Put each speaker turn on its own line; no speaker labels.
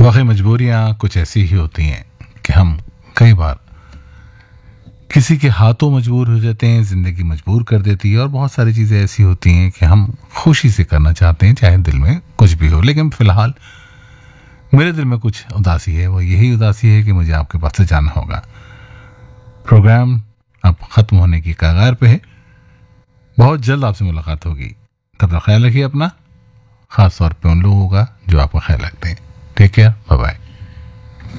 वाकई मजबूरियाँ कुछ ऐसी ही होती हैं कि हम कई बार किसी के हाथों मजबूर हो जाते हैं, ज़िंदगी मजबूर कर देती है और बहुत सारी चीज़ें ऐसी होती हैं कि हम खुशी से करना चाहते हैं चाहे दिल में कुछ भी हो। लेकिन फ़िलहाल मेरे दिल में कुछ उदासी है, वो यही उदासी है कि मुझे आपके पास से जाना होगा। प्रोग्राम अब ख़त्म होने की कगार पे है। बहुत जल्द आपसे मुलाकात होगी। तब तक ख्याल रखिए अपना, ख़ास तौर पे उन लोगों का जो आपका ख्याल रखते हैं। Take care, bye bye.